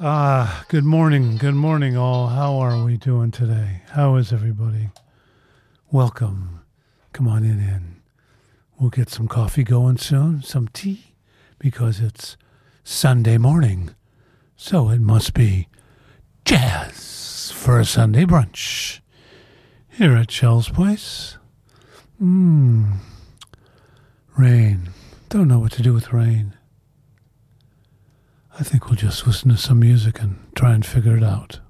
Good morning all. How are we doing today? How is everybody? Welcome. Come on in. We'll get some coffee going soon, some tea, because it's Sunday morning. So it must be jazz for a Sunday brunch here at Shell's Place. Rain. Don't know what to do with rain. I think we'll just listen to some music and try and figure it out.